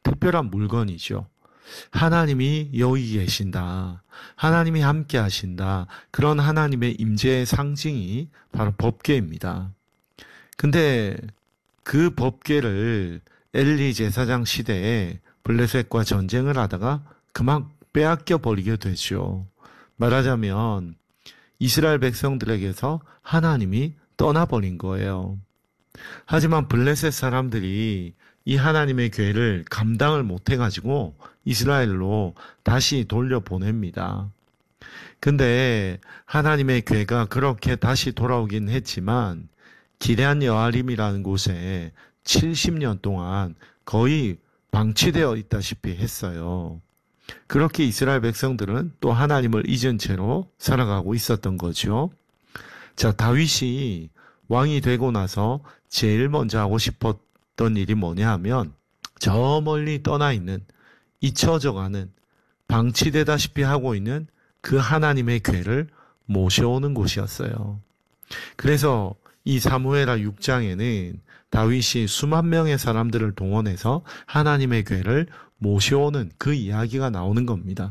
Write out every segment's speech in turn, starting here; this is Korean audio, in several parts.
특별한 물건이죠. 하나님이 여기 계신다. 하나님이 함께 하신다. 그런 하나님의 임재의 상징이 바로 법궤입니다. 근데 그 법궤를 엘리 제사장 시대에 블레셋과 전쟁을 하다가 그만 빼앗겨 버리게 되죠. 말하자면 이스라엘 백성들에게서 하나님이 떠나버린 거예요. 하지만 블레셋 사람들이 이 하나님의 궤를 감당을 못해가지고 이스라엘로 다시 돌려보냅니다. 근데 하나님의 궤가 그렇게 다시 돌아오긴 했지만 기럇 여아림이라는 곳에 70년 동안 거의 방치되어 있다시피 했어요. 그렇게 이스라엘 백성들은 또 하나님을 잊은 채로 살아가고 있었던 거죠. 자, 다윗이 왕이 되고 나서 제일 먼저 하고 싶었던 일이 뭐냐 하면 저 멀리 떠나 있는, 잊혀져 가는, 방치되다시피 하고 있는 그 하나님의 궤를 모셔오는 곳이었어요. 그래서 이 사무엘하 6장에는 다윗이 수만 명의 사람들을 동원해서 하나님의 궤를 모셔오는 그 이야기가 나오는 겁니다.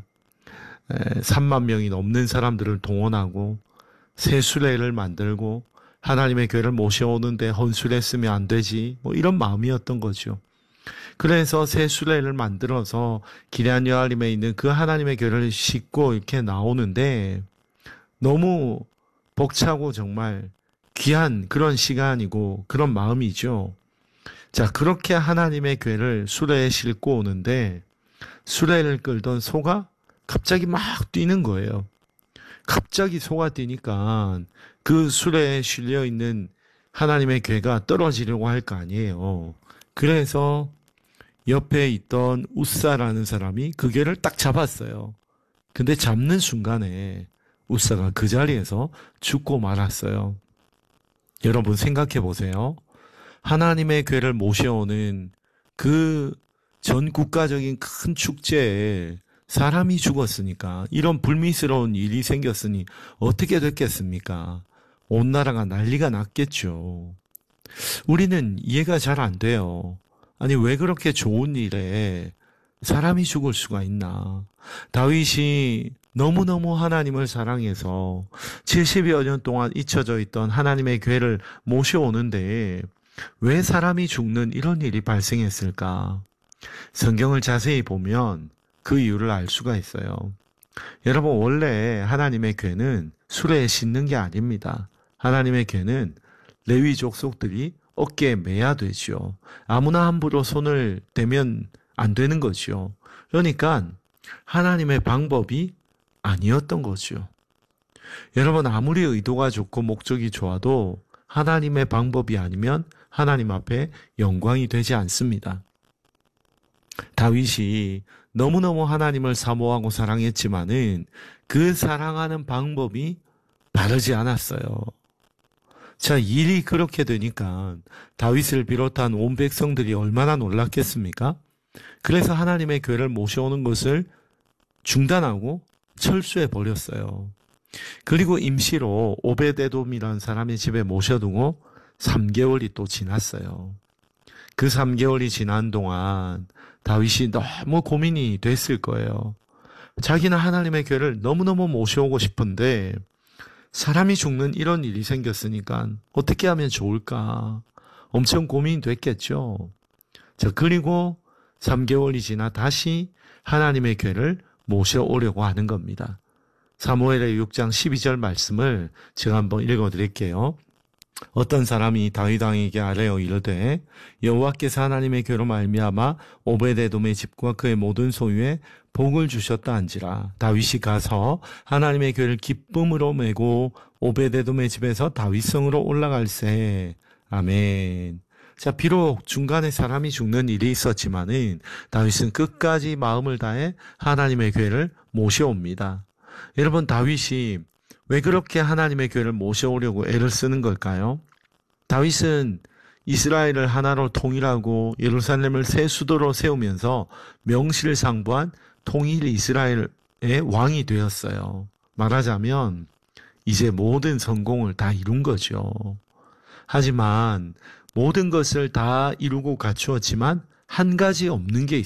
3만 명이 넘는 사람들을 동원하고 새 수레를 만들고 하나님의 궤를 모셔오는데 헌수했으면 안 되지, 뭐 이런 마음이었던 거죠. 그래서 새 수레를 만들어서 기럇 여아림에 있는 그 하나님의 궤를 싣고 이렇게 나오는데 너무 벅차고 정말 귀한 그런 시간이고 그런 마음이죠. 자, 그렇게 하나님의 궤를 수레에 싣고 오는데 수레를 끌던 소가 갑자기 막 뛰는 거예요. 갑자기 소가 뛰니까 그 수레에 실려 있는 하나님의 궤가 떨어지려고 할 거 아니에요. 그래서 옆에 있던 우사라는 사람이 그 궤를 딱 잡았어요. 근데 잡는 순간에 우사가 그 자리에서 죽고 말았어요. 여러분 생각해 보세요. 하나님의 궤를 모셔오는 그 전 국가적인 큰 축제에 사람이 죽었으니까, 이런 불미스러운 일이 생겼으니 어떻게 됐겠습니까? 온 나라가 난리가 났겠죠. 우리는 이해가 잘 안 돼요. 아니, 왜 그렇게 좋은 일에 사람이 죽을 수가 있나? 다윗이 너무너무 하나님을 사랑해서 70여 년 동안 잊혀져 있던 하나님의 궤를 모셔오는데 왜 사람이 죽는 이런 일이 발생했을까? 성경을 자세히 보면 그 이유를 알 수가 있어요. 여러분, 원래 하나님의 궤는 수레에 싣는 게 아닙니다. 하나님의 궤는 레위 족속들이 어깨에 매야 되죠. 아무나 함부로 손을 대면 안 되는 거죠. 그러니까 하나님의 방법이 아니었던 거죠. 여러분, 아무리 의도가 좋고 목적이 좋아도 하나님의 방법이 아니면 하나님 앞에 영광이 되지 않습니다. 다윗이 너무너무 하나님을 사모하고 사랑했지만은 그 사랑하는 방법이 바르지 않았어요. 자, 일이 그렇게 되니까 다윗을 비롯한 온 백성들이 얼마나 놀랐겠습니까? 그래서 하나님의 궤를 모셔오는 것을 중단하고 철수해 버렸어요. 그리고 임시로 오베데돔이라는 사람의 집에 모셔두고 3개월이 또 지났어요. 그 3개월이 지난 동안 다윗이 너무 고민이 됐을 거예요. 자기는 하나님의 궤를 너무너무 모셔오고 싶은데 사람이 죽는 이런 일이 생겼으니까 어떻게 하면 좋을까? 엄청 고민이 됐겠죠. 자, 그리고 3개월이 지나 다시 하나님의 궤를 모셔오려고 하는 겁니다. 사무엘의 6장 12절 말씀을 제가 한번 읽어드릴게요. 어떤 사람이 다윗 왕에게 아뢰어 이르되 여호와께서 하나님의 궤로 말미암아 오베데돔의 집과 그의 모든 소유에 복을 주셨다 한지라. 다윗이 가서 하나님의 궤를 기쁨으로 메고 오베데돔의 집에서 다윗성으로 올라갈새. 아멘. 자, 비록 중간에 사람이 죽는 일이 있었지만은 다윗은 끝까지 마음을 다해 하나님의 궤를 모셔옵니다. 여러분, 다윗이 왜 그렇게 하나님의 궤를 모셔오려고 애를 쓰는 걸까요? 다윗은 이스라엘을 하나로 통일하고 예루살렘을 새 수도로 세우면서 명실상부한 통일 이스라엘의 왕이 되었어요. 말하자면 이제 모든 성공을 다 이룬 거죠. 하지만 모든 것을 다 이루고 갖추었지만 한 가지 없는 게